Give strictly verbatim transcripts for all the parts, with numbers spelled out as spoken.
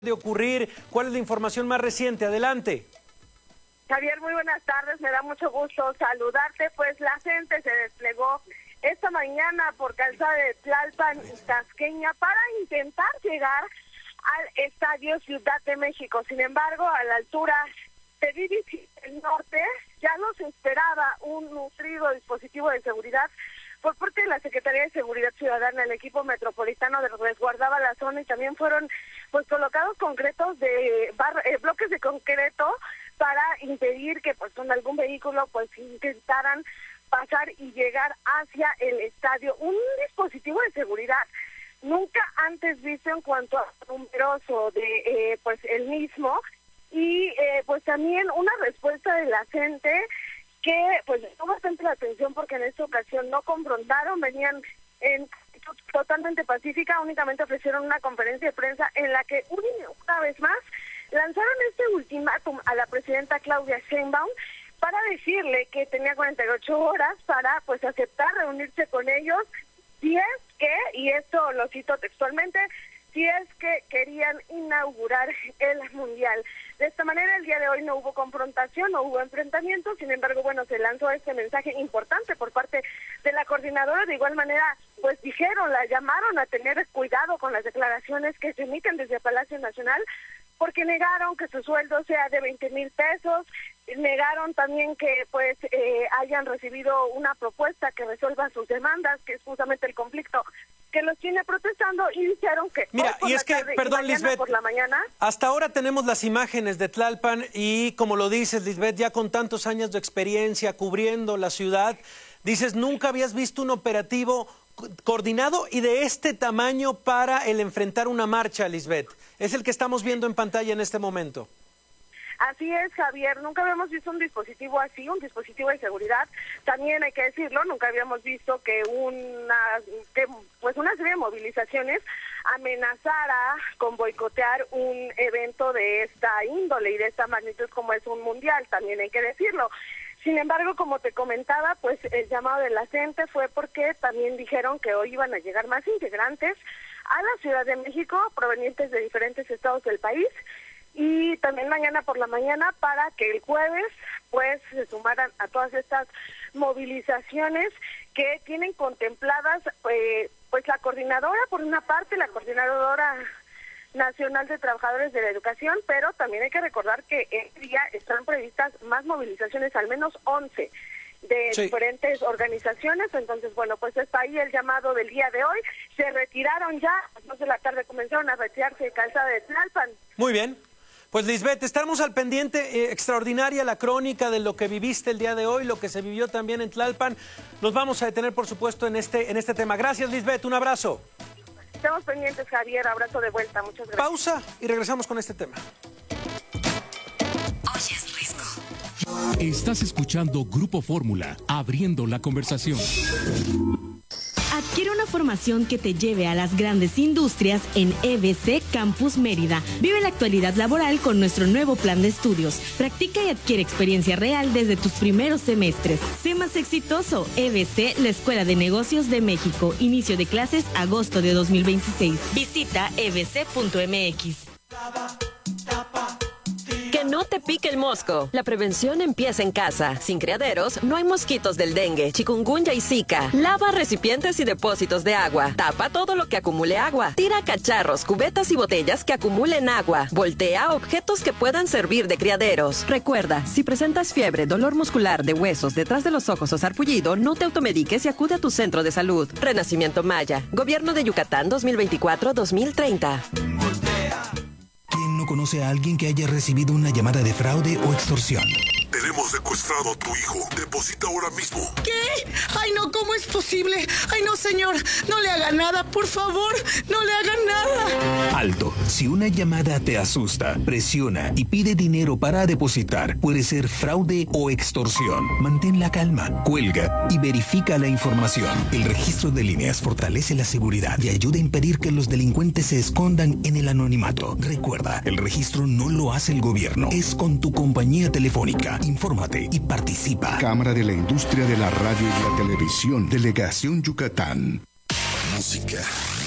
de ocurrir? ¿Cuál es la información más reciente? Adelante. Javier, muy buenas tardes, me da mucho gusto saludarte. Pues la gente se desplegó esta mañana por calzada de Tlalpan y Tasqueña para intentar llegar al Estadio Ciudad de México. Sin embargo, a la altura de División del Norte ya los esperaba un nutrido dispositivo de seguridad por parte de la Secretaría de Seguridad Ciudadana. El equipo metropolitano resguardaba la zona y también fueron pues colocados concretos de bar, eh, bloques de concreto para impedir que pues con algún vehículo pues intentaran pasar y llegar hacia el estadio. Un dispositivo de seguridad nunca antes visto en cuanto a numeroso de eh, pues el mismo y eh, pues también una respuesta de la gente que pues llamó bastante la atención porque en esta ocasión no confrontaron, venían en totalmente pacífica, únicamente ofrecieron una conferencia de prensa en la que una vez más lanzaron este ultimátum a la presidenta Claudia Sheinbaum para decirle que tenía cuarenta y ocho horas para pues aceptar reunirse con ellos si es que, y esto lo cito textualmente, si es que querían inaugurar el Mundial. De esta manera, el día de hoy no hubo confrontación, no hubo enfrentamiento, sin embargo, bueno, se lanzó este mensaje importante por parte de la coordinadora. De igual manera, pues dijeron, la llamaron a tener cuidado con las declaraciones que se emiten desde Palacio Nacional, porque negaron que su sueldo sea de veinte mil pesos, negaron también que pues eh, hayan recibido una propuesta que resuelva sus demandas, que es justamente el conflicto que los tiene protestando, y dijeron que mira, y es que, perdón, Lisbeth, por la mañana. Hasta ahora tenemos las imágenes de Tlalpan y, como lo dices, Lisbeth, ya con tantos años de experiencia cubriendo la ciudad, dices, nunca habías visto un operativo coordinado y de este tamaño para el enfrentar una marcha, Lisbeth. Es el que estamos viendo en pantalla en este momento. Así es, Javier, nunca habíamos visto un dispositivo así, un dispositivo de seguridad. También hay que decirlo, nunca habíamos visto que una que pues una serie de movilizaciones amenazara con boicotear un evento de esta índole y de esta magnitud como es un mundial, también hay que decirlo. Sin embargo, como te comentaba, pues el llamado de la gente fue porque también dijeron que hoy iban a llegar más integrantes a la Ciudad de México provenientes de diferentes estados del país, y también mañana por la mañana para que el jueves pues se sumaran a todas estas movilizaciones que tienen contempladas eh, pues la coordinadora, por una parte la Coordinadora Nacional de Trabajadores de la Educación, pero también hay que recordar que este día están previstas más movilizaciones, al menos once de sí. diferentes organizaciones. Entonces, bueno, pues está ahí el llamado del día de hoy. Se retiraron ya, a las dos de la tarde comenzaron a retirarse de calzada de Tlalpan. Muy bien. Pues Lisbeth, estamos al pendiente, eh, extraordinaria la crónica de lo que viviste el día de hoy, lo que se vivió también en Tlalpan. Nos vamos a detener, por supuesto, en este, en este tema. Gracias, Lisbeth, un abrazo. Estamos pendientes, Javier, abrazo de vuelta, muchas gracias. Pausa y regresamos con este tema. Oye, es Risco. Estás escuchando Grupo Fórmula, abriendo la conversación. Adquiere una formación que te lleve a las grandes industrias en E B C Campus Mérida. Vive la actualidad laboral con nuestro nuevo plan de estudios. Practica y adquiere experiencia real desde tus primeros semestres. Sé más exitoso. E B C, la Escuela de Negocios de México. Inicio de clases agosto de dos mil veintiséis. Visita e b c punto m x. Que no te pique el mosco. La prevención empieza en casa. Sin criaderos, no hay mosquitos del dengue, chikungunya y zika. Lava recipientes y depósitos de agua. Tapa todo lo que acumule agua. Tira cacharros, cubetas y botellas que acumulen agua. Voltea objetos que puedan servir de criaderos. Recuerda, si presentas fiebre, dolor muscular de huesos, detrás de los ojos o sarpullido, no te automediques y acude a tu centro de salud. Renacimiento Maya. Gobierno de Yucatán dos mil veinticuatro a dos mil treinta. ¿Quién no conoce a alguien que haya recibido una llamada de fraude o extorsión? Tenemos secuestrado a tu hijo. Deposita ahora mismo. ¿Qué? Ay, no, ¿cómo es posible? Ay, no, señor. No le haga nada, por favor. No le hagan nada. Alto. Si una llamada te asusta, presiona y pide dinero para depositar, puede ser fraude o extorsión. Mantén la calma, cuelga y verifica la información. El registro de líneas fortalece la seguridad y ayuda a impedir que los delincuentes se escondan en el anonimato. Recuerda, el registro no lo hace el gobierno. Es con tu compañía telefónica. Infórmate y participa. Cámara de la Industria de la Radio y la Televisión, Delegación Yucatán. Música,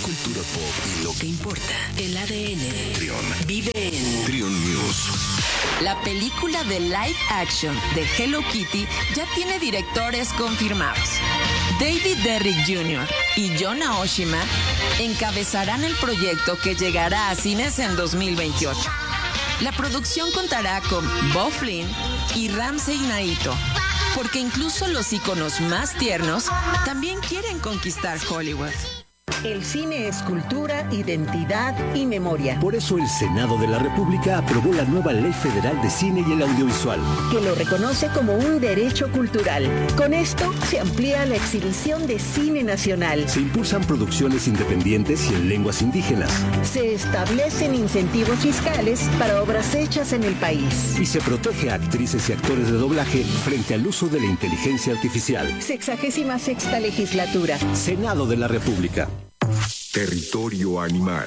cultura pop y lo que importa. El A D N. Trión. Vive en Trión News. La película de live action de Hello Kitty ya tiene directores confirmados. David Derrick junior y John Aoshima encabezarán el proyecto que llegará a cines en dos mil veintiocho. La producción contará con Bob Flynn y Ramsey Naito, porque incluso los íconos más tiernos también quieren conquistar Hollywood. El cine es cultura, identidad y memoria. Por eso el Senado de la República aprobó la nueva Ley Federal de Cine y el Audiovisual, que lo reconoce como un derecho cultural. Con esto se amplía la exhibición de cine nacional. Se impulsan producciones independientes y en lenguas indígenas. Se establecen incentivos fiscales para obras hechas en el país. Y se protege a actrices y actores de doblaje frente al uso de la inteligencia artificial. Sexagésima sexta legislatura. Senado de la República. Territorio animal.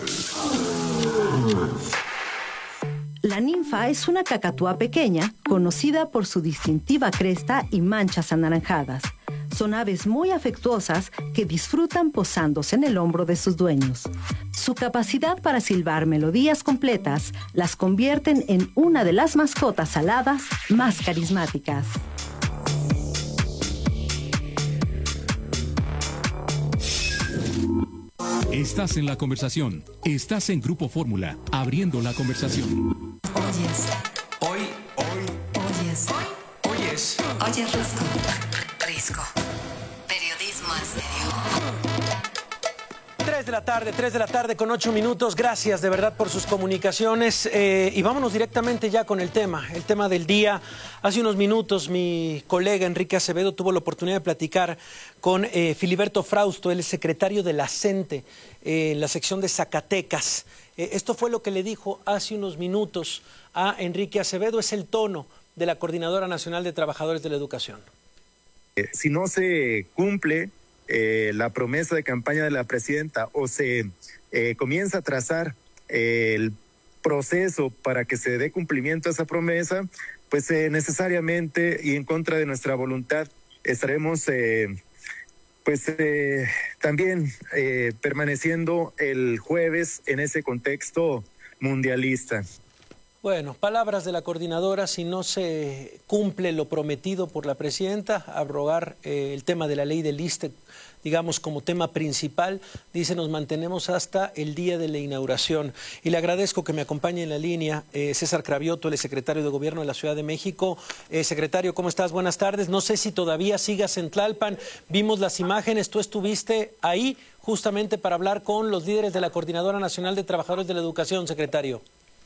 La ninfa es una cacatúa pequeña, conocida por su distintiva cresta y manchas anaranjadas. Son aves muy afectuosas que disfrutan posándose en el hombro de sus dueños. Su capacidad para silbar melodías completas las convierten en una de las mascotas aladas más carismáticas. Estás en la conversación. Estás en Grupo Fórmula, abriendo la conversación. Oyes. Hoy, hoy. Oyes. Hoy. Oyes. Oyes Risco. Risco. Periodismo en serio. tres de la tarde, tres de la tarde con ocho minutos. Gracias de verdad por sus comunicaciones. Eh, y vámonos directamente ya con el tema, el tema del día. Hace unos minutos mi colega Enrique Acevedo tuvo la oportunidad de platicar con eh, Filiberto Frausto, el secretario de la CENTE, eh, en la sección de Zacatecas. Eh, esto fue lo que le dijo hace unos minutos a Enrique Acevedo. Es el tono de la Coordinadora Nacional de Trabajadores de la Educación. Eh, si no se cumple Eh, la promesa de campaña de la presidenta o se eh, comienza a trazar eh, el proceso para que se dé cumplimiento a esa promesa, pues eh, necesariamente y en contra de nuestra voluntad estaremos eh, pues eh, también eh, permaneciendo el jueves en ese contexto mundialista. Bueno, palabras de la coordinadora: si no se cumple lo prometido por la presidenta, abrogar eh, el tema de la ley del ISSSTE, digamos, como tema principal. Dice, nos mantenemos hasta el día de la inauguración. Y le agradezco que me acompañe en la línea eh, César Cravioto, el secretario de Gobierno de la Ciudad de México. Eh, secretario, ¿cómo estás? Buenas tardes. No sé si todavía sigas en Tlalpan. Vimos las imágenes, tú estuviste ahí justamente para hablar con los líderes de la Coordinadora Nacional de Trabajadores de la Educación, secretario.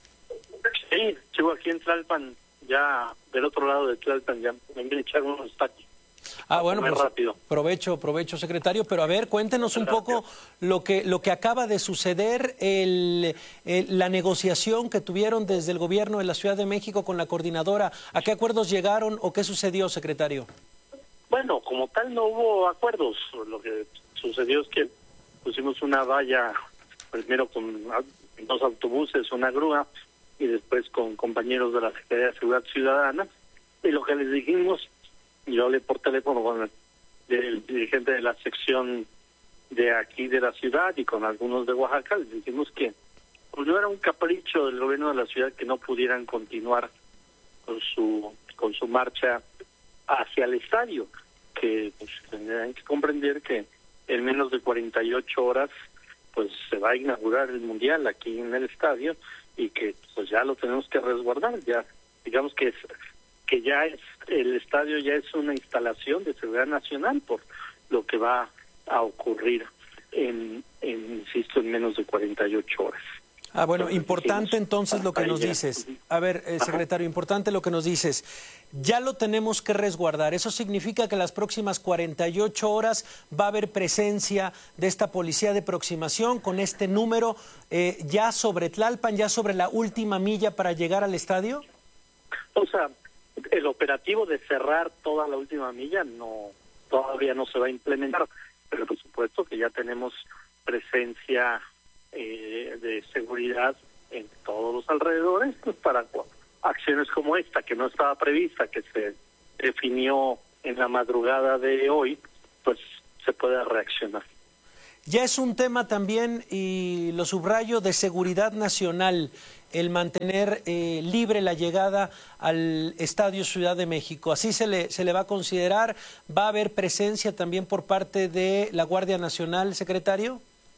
Sí, sigo aquí en Tlalpan, ya del otro lado de Tlalpan, ya me voy a echar unos tacos. Ah, bueno, pues rápido. provecho, provecho, secretario. Pero a ver, cuéntenos un poco lo que lo que acaba de suceder, el, el, la negociación que tuvieron desde el gobierno de la Ciudad de México con la coordinadora. ¿A qué acuerdos llegaron o qué sucedió, secretario? Bueno, como tal no hubo acuerdos. Lo que sucedió es que pusimos una valla, primero con dos autobuses, una grúa, y después con compañeros de la Secretaría de Seguridad Ciudadana. Y lo que les dijimos, yo hablé por teléfono con el, el dirigente de la sección de aquí de la ciudad y con algunos de Oaxaca, les dijimos que pues no era un capricho del gobierno de la ciudad que no pudieran continuar con su con su marcha hacia el estadio, que pues tendrán que comprender que en menos de cuarenta y ocho horas pues se va a inaugurar el Mundial aquí en el estadio y que pues ya lo tenemos que resguardar. Ya digamos que es que ya es el estadio ya es una instalación de seguridad nacional por lo que va a ocurrir en, en insisto en menos de cuarenta y ocho horas. Ah, bueno, importante entonces lo que nos ya. dices. A ver, eh, secretario, importante lo que nos dices. Ya lo tenemos que resguardar. Eso significa que las próximas cuarenta y ocho horas va a haber presencia de esta policía de aproximación con este número eh, ya sobre Tlalpan, ya sobre la última milla para llegar al estadio. O sea, el operativo de cerrar toda la última milla no todavía no se va a implementar, pero por supuesto que ya tenemos presencia eh, de seguridad en todos los alrededores, pues para acciones como esta que no estaba prevista, que se definió en la madrugada de hoy, pues se puede reaccionar. ya es un tema también, y lo subrayo, de seguridad nacional, el mantener eh, libre la llegada al Estadio Ciudad de México. Así se le, se le va a considerar. ¿Va a haber presencia también por parte de la Guardia Nacional, secretario?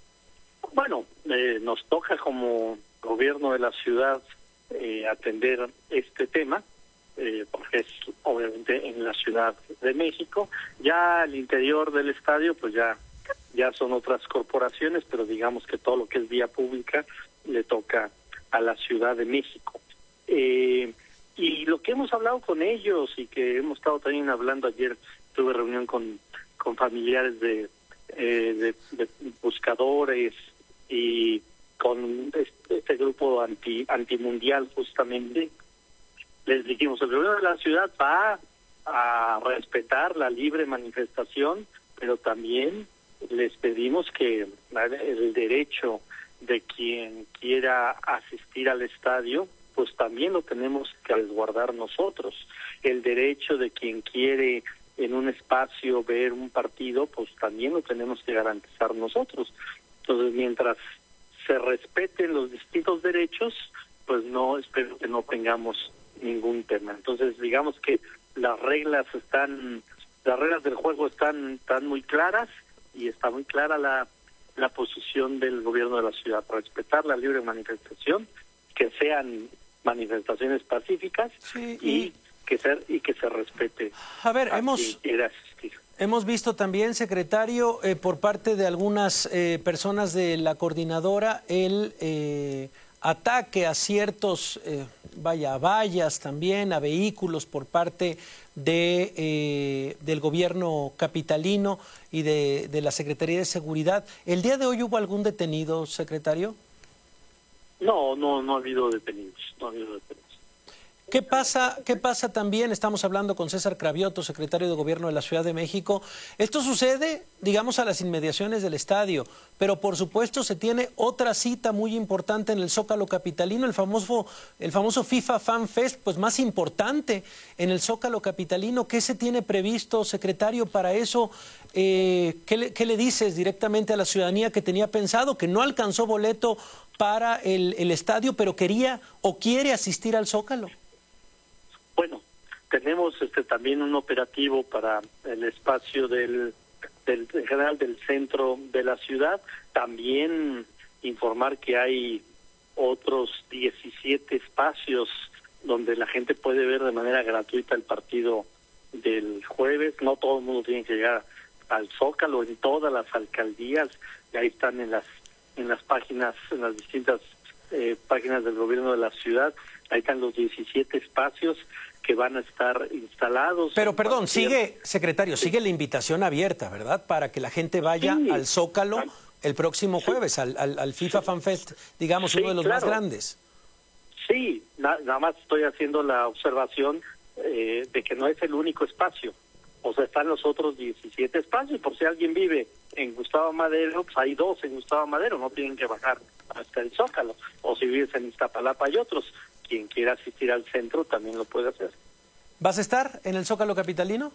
Bueno, eh, nos toca como gobierno de la ciudad eh, atender este tema, eh, porque es obviamente en la Ciudad de México. Ya al interior del estadio, pues ya, ya son otras corporaciones, pero digamos que todo lo que es vía pública le toca a la Ciudad de México. Eh, y lo que hemos hablado con ellos y que hemos estado también hablando ayer, tuve reunión con, con familiares de, eh, de, de buscadores y con este, este grupo anti antimundial justamente, les dijimos, el gobierno de la ciudad va a respetar la libre manifestación, pero también les pedimos que el derecho de quien quiera asistir al estadio, pues también lo tenemos que resguardar nosotros. El derecho de quien quiere en un espacio ver un partido, pues también lo tenemos que garantizar nosotros. Entonces, mientras se respeten los distintos derechos, pues no, espero que no tengamos ningún tema. Entonces, digamos que las reglas están, las reglas del juego están, están muy claras, y está muy clara la, la posición del gobierno de la ciudad, respetar la libre manifestación, que sean manifestaciones pacíficas, sí, y, y que ser y que se respete. A ver, a hemos quien quiera asistir. Hemos visto también, secretario, eh, por parte de algunas eh, personas de la coordinadora, el eh, ataque a ciertos, eh, vaya, a vallas también, a vehículos por parte de eh, del gobierno capitalino y de, de la Secretaría de Seguridad. ¿El día de hoy hubo algún detenido, secretario? No, no, no ha habido detenidos, no ha habido detenidos. ¿Qué pasa, ¿Qué pasa también? Estamos hablando con César Cravioto, secretario de Gobierno de la Ciudad de México. Esto sucede, digamos, a las inmediaciones del estadio, pero por supuesto se tiene otra cita muy importante en el Zócalo capitalino, el famoso, el famoso FIFA Fan Fest, pues más importante en el Zócalo capitalino. ¿Qué se tiene previsto, secretario, para eso? Eh, ¿qué, le, ¿Qué le dices directamente a la ciudadanía que tenía pensado, que no alcanzó boleto para el, el estadio, pero quería o quiere asistir al Zócalo? Bueno, tenemos este también un operativo para el espacio del, del en general del centro de la ciudad. También informar que hay otros diecisiete espacios donde la gente puede ver de manera gratuita el partido del jueves. No todo el mundo tiene que llegar al Zócalo, en todas las alcaldías, y ahí están en las en las páginas, en las distintas eh, páginas del gobierno de la ciudad. Ahí están los diecisiete espacios que van a estar instalados. Pero perdón, sigue, secretario, sí. sigue la invitación abierta, ¿verdad? Para que la gente vaya sí. al Zócalo el próximo jueves, sí. al, al, al FIFA sí. Fan Fest, digamos, sí, uno de los claro. más grandes. Sí, na nada más estoy haciendo la observación eh, de que no es el único espacio. O sea, están los otros diecisiete espacios. Por si alguien vive en Gustavo Madero, pues hay dos en Gustavo Madero, no tienen que bajar hasta el Zócalo. O si vives en Iztapalapa hay otros. Quien quiera asistir al centro también lo puede hacer. ¿Vas a estar en el Zócalo capitalino?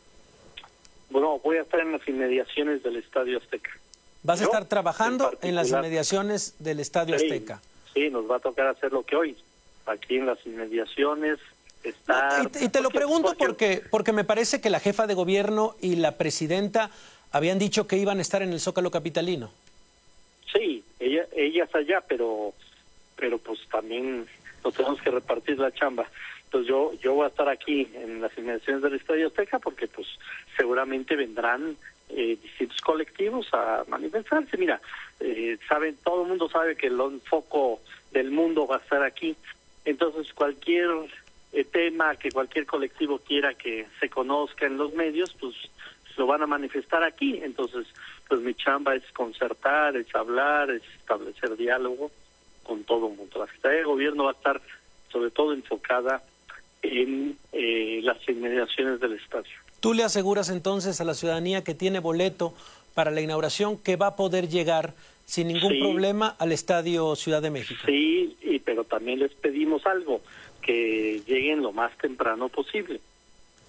Bueno, voy a estar en las inmediaciones del Estadio Azteca. ¿Vas a estar trabajando en, en las inmediaciones del Estadio sí, Azteca? Sí, nos va a tocar hacer lo que hoy, aquí en las inmediaciones. Estar... No, y, y te lo pregunto porque, porque me parece que la jefa de gobierno y la presidenta habían dicho que iban a estar en el Zócalo capitalino. Sí, ella, ellas allá, pero, pero pues también nos tenemos que repartir la chamba. Entonces yo yo voy a estar aquí en las inmediaciones del Estadio Azteca porque pues seguramente vendrán eh, distintos colectivos a manifestarse. Mira, eh, saben, todo el mundo sabe que el foco del mundo va a estar aquí. Entonces cualquier eh, tema que cualquier colectivo quiera que se conozca en los medios, pues lo van a manifestar aquí. Entonces, pues mi chamba es concertar, es hablar, es establecer diálogo con todo el mundo. La Secretaría de Gobierno va a estar sobre todo enfocada en eh, las inmediaciones del estadio. ¿Tú le aseguras entonces a la ciudadanía que tiene boleto para la inauguración que va a poder llegar sin ningún sí. problema al Estadio Ciudad de México? Sí, y, pero también les pedimos algo, que lleguen lo más temprano posible.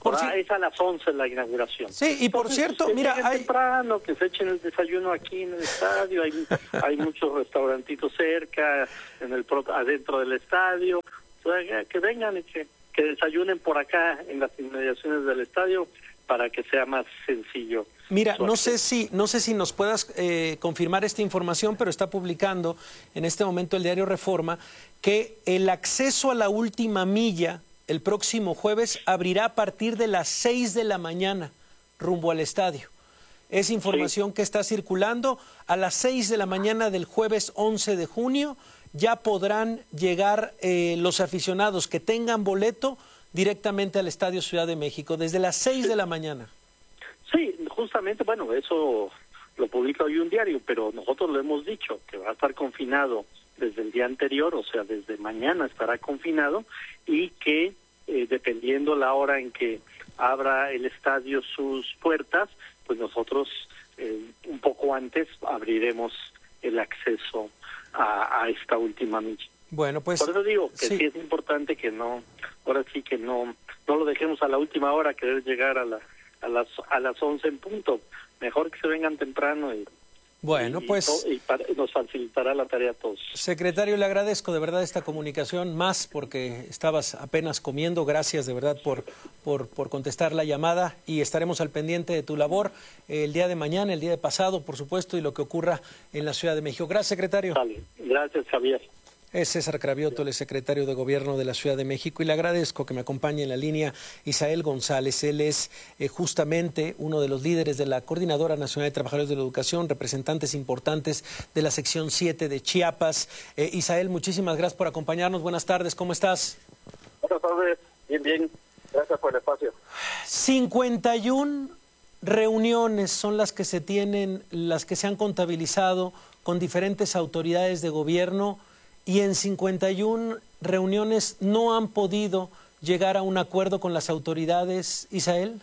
Por ah, si... Es a las once la inauguración. Sí, y por Entonces, cierto, que mira, hay... temprano, que se echen el desayuno aquí en el estadio, hay, hay muchos restaurantitos cerca, en el pro- adentro del estadio, o sea, que vengan y que, que desayunen por acá en las inmediaciones del estadio para que sea más sencillo. Mira, no sé si no sé si nos puedas eh, confirmar esta información, pero está publicando en este momento el diario Reforma que el acceso a la última milla el próximo jueves abrirá a partir de las seis de la mañana rumbo al estadio. Es información sí. que está circulando. A las seis de la mañana del jueves once de junio ya podrán llegar eh, los aficionados que tengan boleto directamente al Estadio Ciudad de México, desde las seis de la mañana. Sí, justamente, bueno, eso lo publica hoy un diario, pero nosotros lo hemos dicho, que va a estar confinado desde el día anterior, o sea, desde mañana estará confinado, y que eh, dependiendo la hora en que abra el estadio sus puertas, pues nosotros eh, un poco antes abriremos el acceso a, a esta última milla. Bueno, pues... Por eso digo que sí. sí es importante que no, ahora sí que no, no lo dejemos a la última hora, querer llegar a la a las a las once en punto. Mejor que se vengan temprano y bueno, y, pues y para, nos facilitará la tarea a todos. Secretario, le agradezco de verdad esta comunicación, más porque estabas apenas comiendo. Gracias de verdad por por por contestar la llamada y estaremos al pendiente de tu labor el día de mañana, el día de pasado, por supuesto, y lo que ocurra en la Ciudad de México. Gracias, secretario. Vale. Gracias, Javier. Es César Cravioto, el secretario de Gobierno de la Ciudad de México, y le agradezco que me acompañe en la línea Isael González. Él es eh, justamente uno de los líderes de la Coordinadora Nacional de Trabajadores de la Educación, representantes importantes de la sección siete de Chiapas. Eh, Isael, muchísimas gracias por acompañarnos. Buenas tardes, ¿cómo estás? Buenas tardes, bien, bien. Gracias por el espacio. cincuenta y una reuniones son las que se tienen, las que se han contabilizado con diferentes autoridades de gobierno. Y en cincuenta y una reuniones no han podido llegar a un acuerdo con las autoridades, Isael.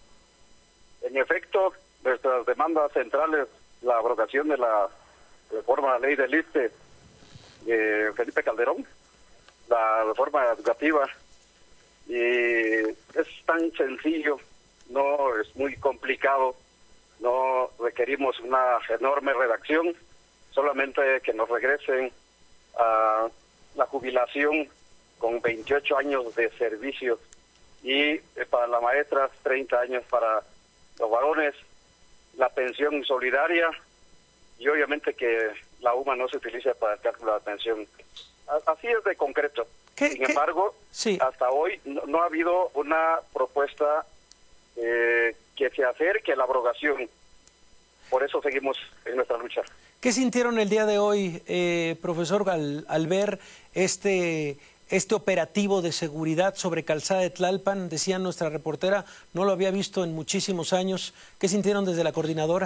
En efecto, nuestras demandas centrales, la abrogación de la reforma a la ley del I S S S T E de Felipe Calderón, la reforma educativa, y es tan sencillo, no es muy complicado, no requerimos una enorme redacción, solamente que nos regresen a la jubilación con veintiocho años de servicio y para las maestras treinta años para los varones, la pensión solidaria y obviamente que la U M A no se utiliza para el cálculo de la pensión. Así es de concreto. Sin ¿Qué? embargo, sí. hasta hoy no, no ha habido una propuesta eh, que se acerque a la abrogación. Por eso seguimos en nuestra lucha. ¿Qué sintieron el día de hoy, eh, profesor, al, al ver este, este operativo de seguridad sobre Calzada de Tlalpan? Decía nuestra reportera, no lo había visto en muchísimos años. ¿Qué sintieron desde la coordinadora?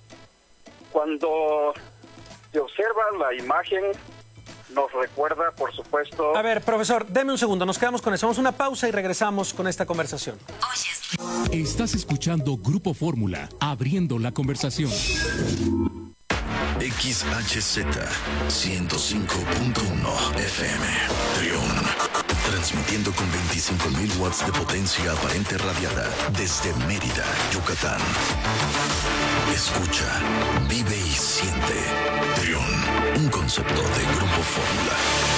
Cuando se observa la imagen, nos recuerda, por supuesto... A ver, profesor, deme un segundo, nos quedamos con eso. Vamos a una pausa y regresamos con esta conversación. Estás escuchando Grupo Fórmula, abriendo la conversación. X H Z ciento cinco punto uno F M Trión, transmitiendo con veinticinco mil watts de potencia aparente radiada desde Mérida, Yucatán. Escucha, vive y siente. Trión, un concepto de Grupo Fórmula.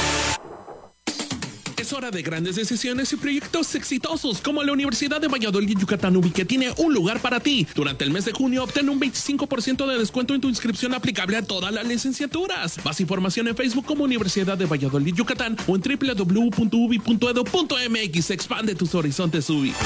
Es hora de grandes decisiones y proyectos exitosos como la Universidad de Valladolid Yucatán U B I, que tiene un lugar para ti. Durante el mes de junio obtén un veinticinco por ciento de descuento en tu inscripción aplicable a todas las licenciaturas. Más información en Facebook como Universidad de Valladolid Yucatán o en doble u doble u doble u punto u b i punto e d u punto m x. Expande tus horizontes U B I.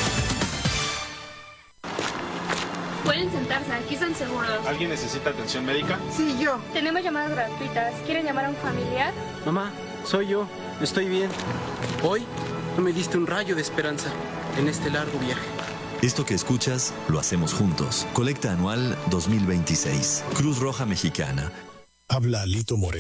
Pueden sentarse, aquí están seguros. ¿Alguien necesita atención médica? Sí, yo. Tenemos llamadas gratuitas. ¿Quieren llamar a un familiar? Mamá, soy yo. Estoy bien. Hoy tú me diste un rayo de esperanza en este largo viaje. Esto que escuchas lo hacemos juntos. Colecta anual dos mil veintiséis. Cruz Roja Mexicana. Habla Alito Moreno.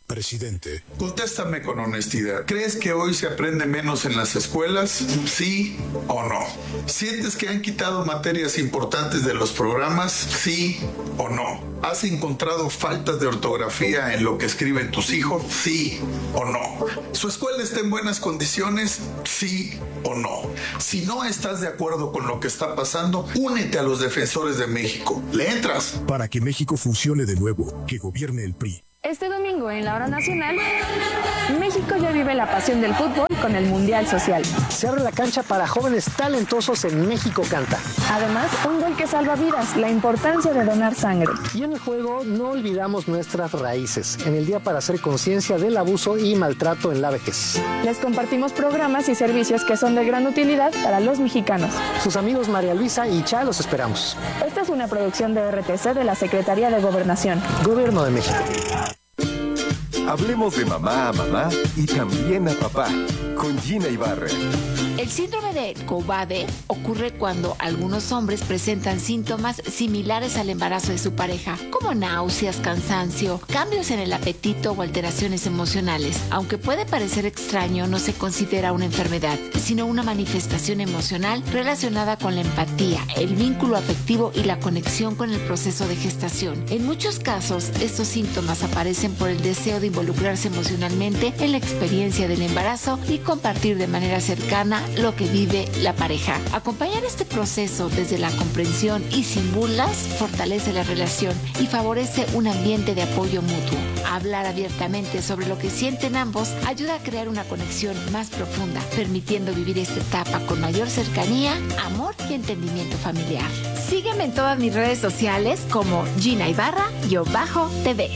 Presidente. Contéstame con honestidad. ¿Crees que hoy se aprende menos en las escuelas? ¿Sí o no? ¿Sientes que han quitado materias importantes de los programas? ¿Sí o no? ¿Has encontrado faltas de ortografía en lo que escriben tus hijos? ¿Sí o no? ¿Su escuela está en buenas condiciones? ¿Sí o no? Si no estás de acuerdo con lo que está pasando, únete a los defensores de México. ¿Le entras? Para que México funcione de nuevo, que gobierne el P R I. Este domingo en la hora nacional, México ya vive la pasión del fútbol con el Mundial Social. Se abre la cancha para jóvenes talentosos en México Canta. Además, un gol que salva vidas, la importancia de donar sangre. Y en el juego no olvidamos nuestras raíces, en el día para hacer conciencia del abuso y maltrato en la vejez. Les compartimos programas y servicios que son de gran utilidad para los mexicanos. Sus amigos María Luisa y Cha los esperamos. Esta es una producción de R T C de la Secretaría de Gobernación. Gobierno de México. Hablemos de mamá a mamá y también a papá, con Gina Ibarra. El síndrome de Cobabe ocurre cuando algunos hombres presentan síntomas similares al embarazo de su pareja, como náuseas, cansancio, cambios en el apetito o alteraciones emocionales. Aunque puede parecer extraño, no se considera una enfermedad, sino una manifestación emocional relacionada con la empatía, el vínculo afectivo y la conexión con el proceso de gestación. En muchos casos, estos síntomas aparecen por el deseo de involucrarse emocionalmente en la experiencia del embarazo y compartir de manera cercana lo que vive la pareja. Acompañar este proceso desde la comprensión y sin burlas fortalece la relación y favorece un ambiente de apoyo mutuo. Hablar abiertamente sobre lo que sienten ambos ayuda a crear una conexión más profunda, permitiendo vivir esta etapa con mayor cercanía, amor y entendimiento familiar. Sígueme en todas mis redes sociales como Gina Ibarra-T V.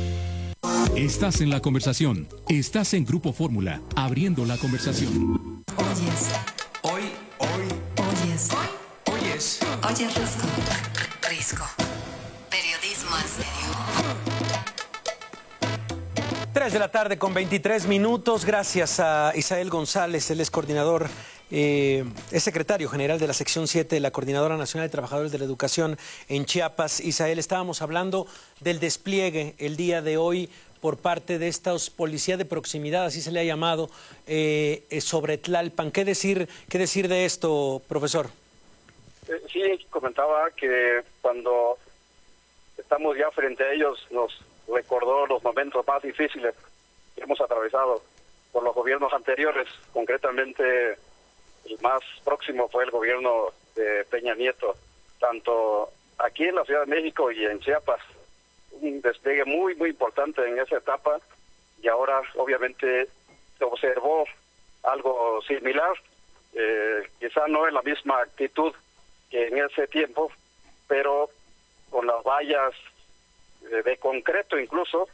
Estás en la conversación. Estás en Grupo Fórmula, abriendo la conversación. Oyes. Hoy, hoy, Oyes. oyes. Oyes Risco. Risco. Periodismo en serio. tres de la tarde con veintitrés minutos. Gracias a Isael González, él es coordinador, eh, es secretario general de la sección siete de la Coordinadora Nacional de Trabajadores de la Educación en Chiapas. Isael, estábamos hablando del despliegue el día de hoy por parte de estos policía de proximidad, así se le ha llamado, eh, sobre Tlalpan. ¿Qué decir, qué decir de esto, profesor? Eh, sí, comentaba que cuando estamos ya frente a ellos nos recordó los momentos más difíciles que hemos atravesado por los gobiernos anteriores. Concretamente, el más próximo fue el gobierno de Peña Nieto, tanto aquí en la Ciudad de México y en Chiapas. Un despliegue muy, muy importante en esa etapa, y ahora obviamente se observó algo similar, eh, quizá no en la misma actitud que en ese tiempo, pero con las vallas eh, de concreto incluso,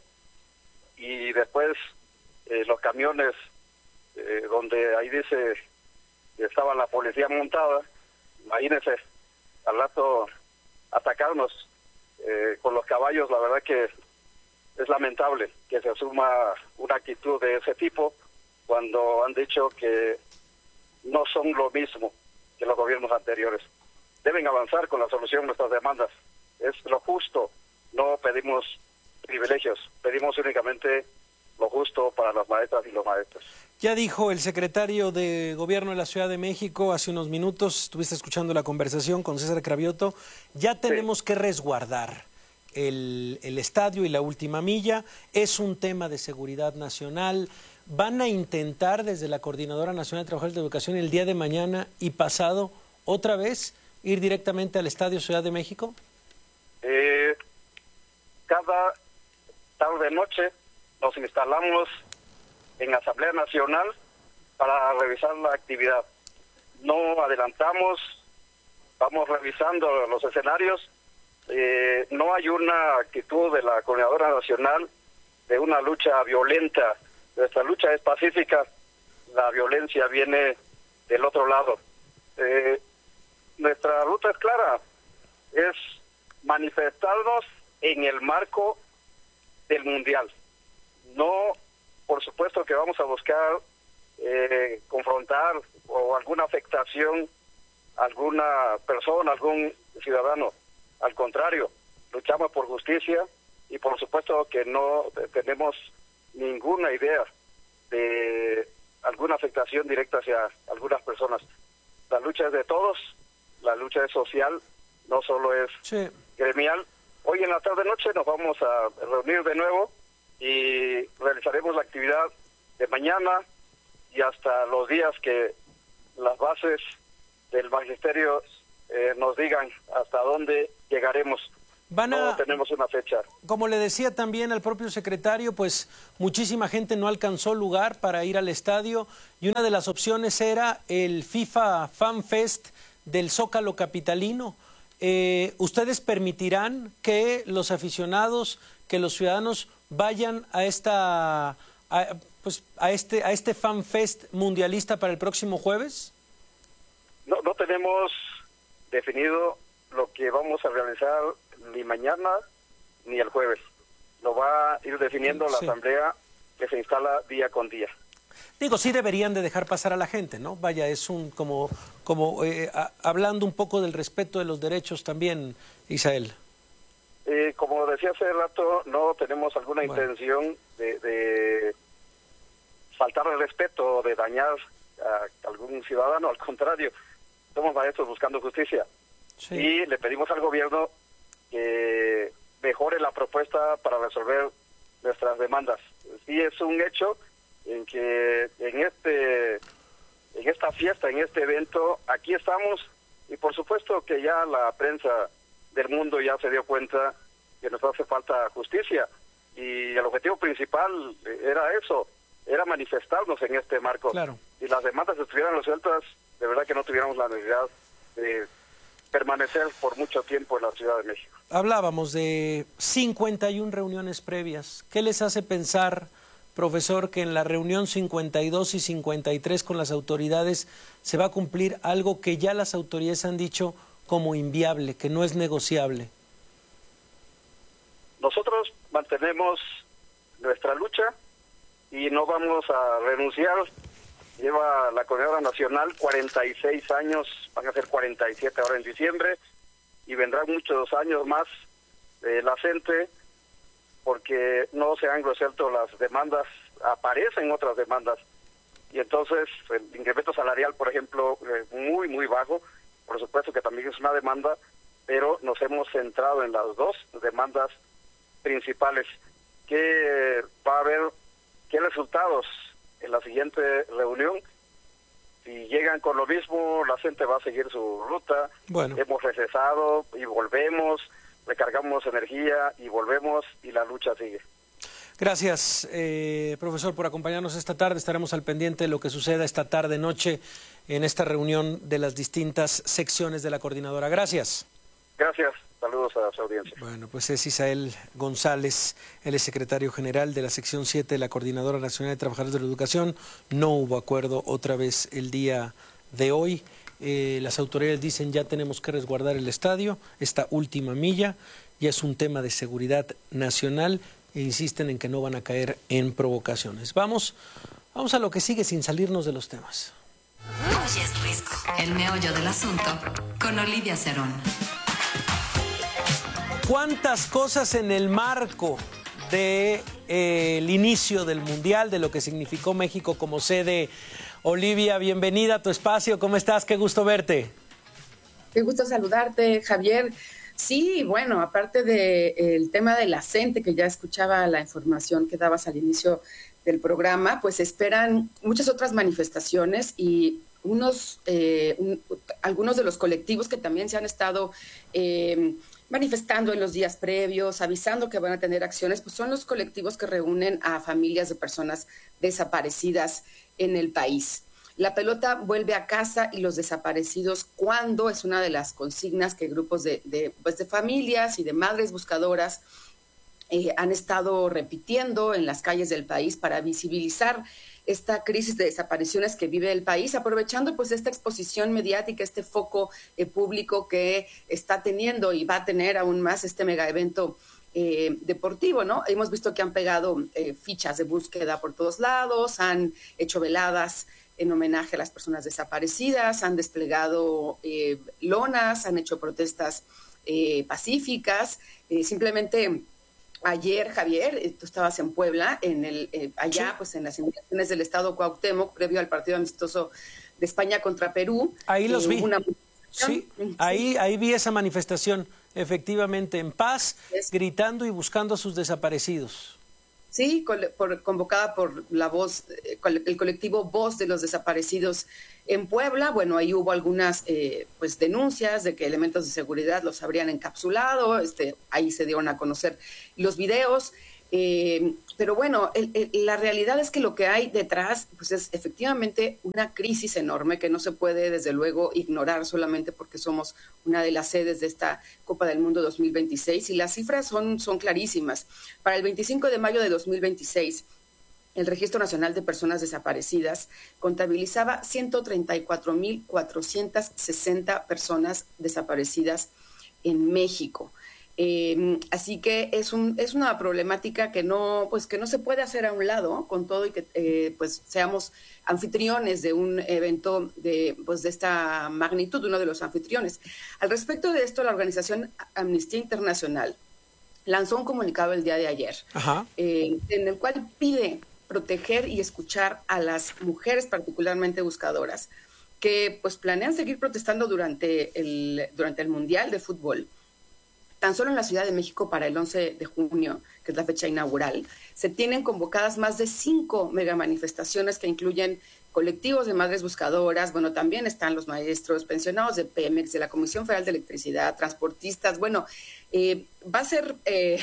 y después eh, los camiones eh, donde ahí dice que estaba la policía montada. Imagínense, al rato atacarnos Eh, con los caballos. La verdad que es lamentable que se asuma una actitud de ese tipo cuando han dicho que no son lo mismo que los gobiernos anteriores. Deben avanzar con la solución de nuestras demandas. Es lo justo. No pedimos privilegios, pedimos únicamente lo justo para las maestras y los maestros. Ya dijo el secretario de Gobierno de la Ciudad de México hace unos minutos, estuviste escuchando la conversación con César Cravioto, ya tenemos sí. que resguardar el, el estadio y la última milla, es un tema de seguridad nacional. ¿Van a intentar desde la Coordinadora Nacional de Trabajadores de Educación el día de mañana y pasado otra vez ir directamente al Estadio Ciudad de México? Eh, cada tarde-noche nos instalamos en Asamblea Nacional para revisar la actividad. No adelantamos, vamos revisando los escenarios. Eh, no hay una actitud de la Coordinadora Nacional de una lucha violenta. Nuestra lucha es pacífica, la violencia viene del otro lado. Eh, nuestra ruta es clara, es manifestarnos en el marco del Mundial. No, por supuesto que vamos a buscar eh, confrontar o alguna afectación a alguna persona, algún ciudadano. Al contrario, luchamos por justicia y por supuesto que no tenemos ninguna idea de alguna afectación directa hacia algunas personas. La lucha es de todos, la lucha es social, no solo es sí. gremial. Hoy en la tarde-noche nos vamos a reunir de nuevo y realizaremos la actividad de mañana y hasta los días que las bases del magisterio eh, nos digan hasta dónde llegaremos. Van a, no tenemos una fecha. Como le decía también al propio secretario, pues muchísima gente no alcanzó lugar para ir al estadio y una de las opciones era el FIFA Fan Fest del Zócalo capitalino. Eh, ¿Ustedes permitirán que los aficionados, que los ciudadanos vayan a esta, a, pues a este, a este Fan Fest mundialista para el próximo jueves? No, no tenemos definido lo que vamos a realizar ni mañana ni el jueves. Lo va a ir definiendo la sí. asamblea que se instala día con día. Digo, sí deberían de dejar pasar a la gente, ¿no? Vaya, es un como, como eh, a, hablando un poco del respeto de los derechos también, Isael. Eh, como decía hace rato, no tenemos alguna bueno. intención de, de faltar el respeto, de dañar a algún ciudadano, al contrario, somos maestros buscando justicia. Sí. Y le pedimos al gobierno que mejore la propuesta para resolver nuestras demandas. Sí es un hecho en que en este en esta fiesta, en este evento, aquí estamos y por supuesto que ya la prensa del mundo ya se dio cuenta que nos hace falta justicia y el objetivo principal era eso, era manifestarnos en este marco. Claro. Si las demandas estuvieran resueltas, de verdad que no tuviéramos la necesidad de permanecer por mucho tiempo en la Ciudad de México. Hablábamos de cincuenta y una reuniones previas. ¿Qué les hace pensar, profesor, que en la reunión cincuenta y dos y cincuenta y tres con las autoridades se va a cumplir algo que ya las autoridades han dicho como inviable, que no es negociable? Nosotros mantenemos nuestra lucha y no vamos a renunciar. Lleva la Coordinadora Nacional cuarenta y seis años, van a ser cuarenta y siete ahora en diciembre, y vendrán muchos años más de la CENTE, porque no se han resuelto las demandas, aparecen otras demandas, y entonces el incremento salarial, por ejemplo, eh, muy, muy bajo, por supuesto que también es una demanda, pero nos hemos centrado en las dos demandas principales. ¿Qué va a haber? ¿Qué resultados en la siguiente reunión? Si llegan con lo mismo, la gente va a seguir su ruta. Bueno. Hemos recesado y volvemos, recargamos energía y volvemos y la lucha sigue. Gracias, eh, profesor, por acompañarnos esta tarde. Estaremos al pendiente de lo que suceda esta tarde-noche en esta reunión de las distintas secciones de la coordinadora. Gracias. Gracias. Saludos a su audiencia. Bueno, pues es Isael González, él es secretario general de la sección siete de la Coordinadora Nacional de Trabajadores de la Educación. No hubo acuerdo otra vez el día de hoy. Eh, las autoridades dicen ya tenemos que resguardar el estadio, esta última milla, ya es un tema de seguridad nacional e insisten en que no van a caer en provocaciones. Vamos, vamos a lo que sigue sin salirnos de los temas. Hoy es Risco, el meollo del asunto, con Olivia Cerón. ¿Cuántas cosas en el marco del de, eh, inicio del Mundial, de lo que significó México como sede? Olivia, bienvenida a tu espacio. ¿Cómo estás? Qué gusto verte. Qué gusto saludarte, Javier. Sí, bueno, aparte del tema de la CENTE, que ya escuchaba la información que dabas al inicio del programa, pues esperan muchas otras manifestaciones y unos, eh, un, algunos de los colectivos que también se han estado eh, manifestando en los días previos, avisando que van a tener acciones, pues son los colectivos que reúnen a familias de personas desaparecidas en el país. La pelota vuelve a casa y los desaparecidos, ¿cuándo? Es una de las consignas que grupos de, de, pues de familias y de madres buscadoras eh, han estado repitiendo en las calles del país para visibilizar esta crisis de desapariciones que vive el país, aprovechando pues esta exposición mediática, este foco eh, público que está teniendo y va a tener aún más este mega evento eh, deportivo, ¿no? Hemos visto que han pegado eh, fichas de búsqueda por todos lados, han hecho veladas en homenaje a las personas desaparecidas, han desplegado eh, lonas, han hecho protestas eh, pacíficas, eh, simplemente ayer, Javier, eh, tú estabas en Puebla, en el eh, allá, sí. pues en las inmediaciones del estado Cuauhtémoc, previo al partido amistoso de España contra Perú. Ahí los eh, vi. Una... Sí, ahí, ahí vi esa manifestación, efectivamente, en paz, es... gritando y buscando a sus desaparecidos. Sí, por, convocada por la voz, el colectivo Voz de los Desaparecidos en Puebla. Bueno, ahí hubo algunas eh, pues denuncias de que elementos de seguridad los habrían encapsulado. Este, ahí se dieron a conocer los videos. Eh, pero bueno, el, el, la realidad es que lo que hay detrás pues es efectivamente una crisis enorme que no se puede desde luego ignorar solamente porque somos una de las sedes de esta Copa del Mundo dos mil veintiséis, y las cifras son, son clarísimas. Para el veinticinco de mayo de dos mil veintiséis, el Registro Nacional de Personas Desaparecidas contabilizaba ciento treinta y cuatro mil cuatrocientas sesenta personas desaparecidas en México. Eh, así que es un es una problemática que no pues que no se puede hacer a un lado, con todo y que eh, pues seamos anfitriones de un evento de pues de esta magnitud, uno de los anfitriones. Al respecto de esto, la organización Amnistía Internacional lanzó un comunicado el día de ayer, eh, en el cual pide proteger y escuchar a las mujeres, particularmente buscadoras, que pues planean seguir protestando durante el durante el Mundial de Fútbol. Tan solo en la Ciudad de México, para el once de junio, que es la fecha inaugural, se tienen convocadas más de cinco megamanifestaciones que incluyen colectivos de madres buscadoras. Bueno, también están los maestros, pensionados de Pemex, de la Comisión Federal de Electricidad, transportistas. Bueno, eh, va a ser eh,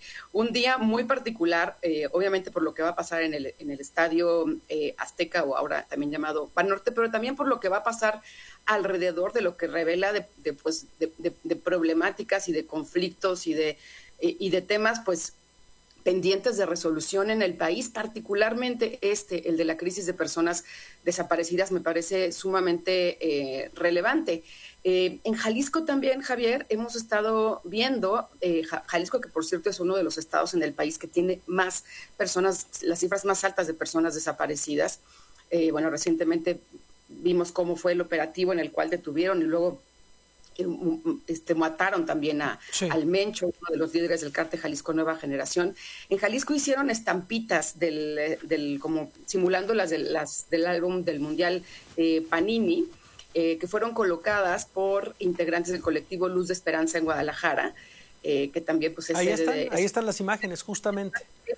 un día muy particular, eh, obviamente por lo que va a pasar en el, en el Estadio eh, Azteca, o ahora también llamado Banorte, pero también por lo que va a pasar alrededor de lo que revela de, de, pues, de, de, de problemáticas y de conflictos y de, y de temas pues pendientes de resolución en el país, particularmente este, el de la crisis de personas desaparecidas, me parece sumamente eh, relevante. Eh, en Jalisco también, Javier, hemos estado viendo, eh, Jalisco, que por cierto es uno de los estados en el país que tiene más personas, las cifras más altas de personas desaparecidas. Eh, bueno, recientemente vimos cómo fue el operativo en el cual detuvieron y luego eh, este, mataron también a, sí. al Mencho, uno de los líderes del cártel Jalisco Nueva Generación. En Jalisco hicieron estampitas del, del como simulando las, de, las del álbum del Mundial eh, Panini, eh, que fueron colocadas por integrantes del colectivo Luz de Esperanza en Guadalajara, eh, que también pues es ahí están, de, ahí están las imágenes, justamente.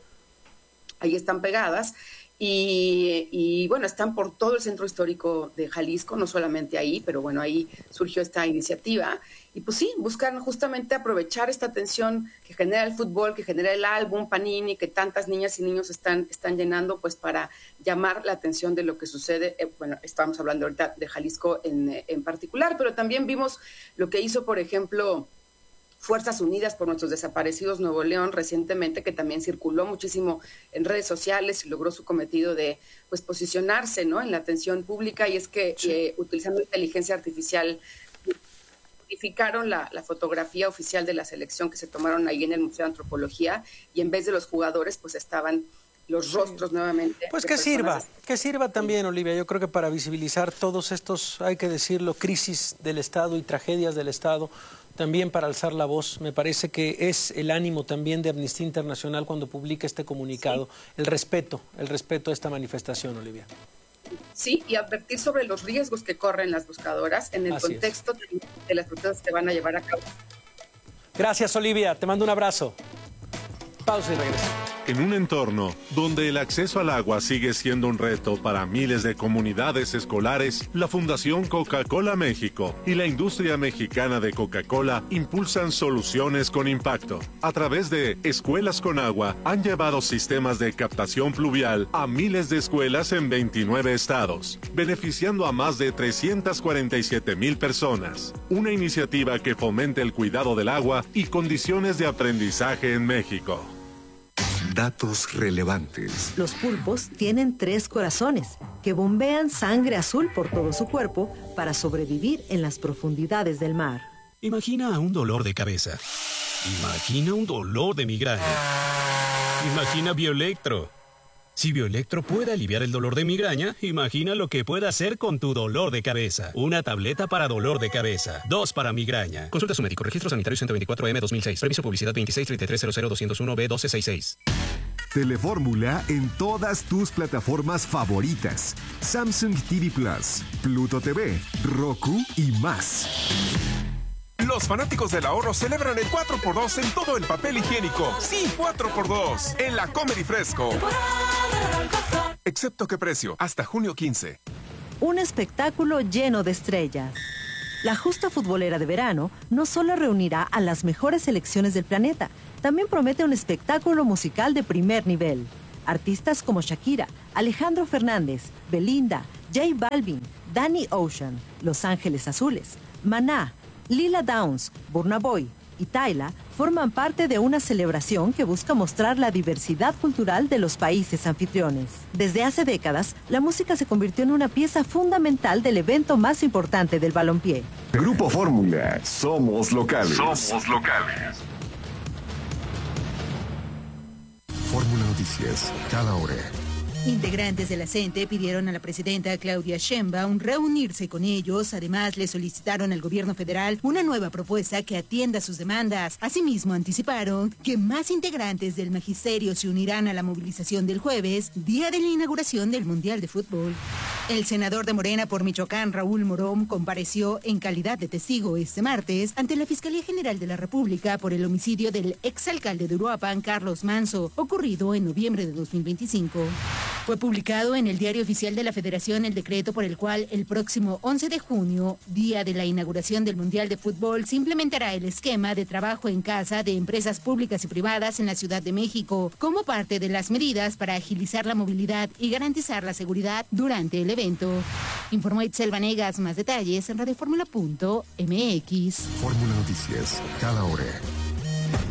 Ahí están pegadas. Y, y bueno, están por todo el centro histórico de Jalisco, no solamente ahí, pero bueno, ahí surgió esta iniciativa. Y pues sí, buscan justamente aprovechar esta atención que genera el fútbol, que genera el álbum Panini, que tantas niñas y niños están, están llenando, pues para llamar la atención de lo que sucede. Eh, bueno, estamos hablando ahorita de Jalisco en, en particular, pero también vimos lo que hizo, por ejemplo, Fuerzas Unidas por Nuestros Desaparecidos Nuevo León recientemente, que también circuló muchísimo en redes sociales y logró su cometido de pues posicionarse, ¿no?, en la atención pública, y es que sí. eh, utilizando inteligencia artificial modificaron la, la fotografía oficial de la selección que se tomaron ahí en el Museo de Antropología, y en vez de los jugadores pues estaban los rostros sí. nuevamente. Pues que sirva, que sirva también, Olivia. Yo creo que para visibilizar todos estos, hay que decirlo, crisis del Estado y tragedias del Estado, también para alzar la voz. Me parece que es el ánimo también de Amnistía Internacional cuando publica este comunicado, sí. el respeto, el respeto a esta manifestación, Olivia. Sí, y advertir sobre los riesgos que corren las buscadoras en el Así contexto es. de las protestas que van a llevar a cabo. Gracias, Olivia. Te mando un abrazo. Pausa y regreso. En un entorno donde el acceso al agua sigue siendo un reto para miles de comunidades escolares, la Fundación Coca-Cola México y la industria mexicana de Coca-Cola impulsan soluciones con impacto. A través de Escuelas con Agua, han llevado sistemas de captación pluvial a miles de escuelas en veintinueve estados, beneficiando a más de trescientas cuarenta y siete mil personas. Una iniciativa que fomenta el cuidado del agua y condiciones de aprendizaje en México. Datos relevantes. Los pulpos tienen tres corazones que bombean sangre azul por todo su cuerpo para sobrevivir en las profundidades del mar. Imagina un dolor de cabeza. Imagina un dolor de migraña. Imagina Bioelectro. Si Bioelectro puede aliviar el dolor de migraña, imagina lo que puede hacer con tu dolor de cabeza. Una tableta para dolor de cabeza, dos para migraña. Consulta a su médico. Registro sanitario ciento veinticuatro M dos mil seis. Permiso publicidad veintiséis treinta y tres cero cero doscientos uno B doce sesenta y seis. Telefórmula en todas tus plataformas favoritas. Samsung T V Plus, Pluto T V, Roku y más. Los fanáticos del ahorro celebran el cuatro por dos en todo el papel higiénico. Sí, cuatro por dos en la Comer y Fresco. Excepto qué precio, hasta junio quince. Un espectáculo lleno de estrellas. La justa futbolera de verano no solo reunirá a las mejores selecciones del planeta, también promete un espectáculo musical de primer nivel. Artistas como Shakira, Alejandro Fernández, Belinda, J Balvin, Danny Ocean, Los Ángeles Azules, Maná, Lila Downs, Burna Boy y Tyla forman parte de una celebración que busca mostrar la diversidad cultural de los países anfitriones. Desde hace décadas, la música se convirtió en una pieza fundamental del evento más importante del balompié. Grupo Fórmula, somos locales. Somos locales. Fórmula Noticias, cada hora. Integrantes de la CENTE pidieron a la presidenta Claudia Sheinbaum reunirse con ellos. Además, le solicitaron al gobierno federal una nueva propuesta que atienda sus demandas. Asimismo, anticiparon que más integrantes del magisterio se unirán a la movilización del jueves, día de la inauguración del Mundial de Fútbol. El senador de Morena por Michoacán, Raúl Morón, compareció en calidad de testigo este martes ante la Fiscalía General de la República por el homicidio del exalcalde de Uruapan, Carlos Manso, ocurrido en noviembre de dos mil veinticinco. Fue publicado en el Diario Oficial de la Federación el decreto por el cual el próximo once de junio, día de la inauguración del Mundial de Fútbol, se implementará el esquema de trabajo en casa de empresas públicas y privadas en la Ciudad de México, como parte de las medidas para agilizar la movilidad y garantizar la seguridad durante el evento. Informó Itzel Vanegas. Más detalles en radioformula punto m x. Fórmula Noticias, cada hora.